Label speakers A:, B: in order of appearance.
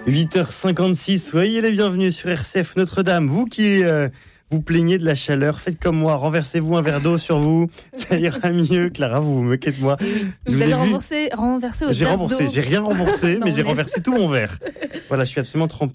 A: 8h56, soyez les bienvenus sur RCF Notre-Dame. Vous qui vous plaignez de la chaleur, faites comme moi, renversez-vous un verre d'eau sur vous, ça ira mieux. Clara, vous vous moquez de moi.
B: Vous avez renversé votre
A: J'ai
B: verre
A: remboursé,
B: d'eau.
A: j'ai rien remboursé,
B: Non,
A: mais j'ai renversé tout mon verre. Voilà, je suis absolument trempé.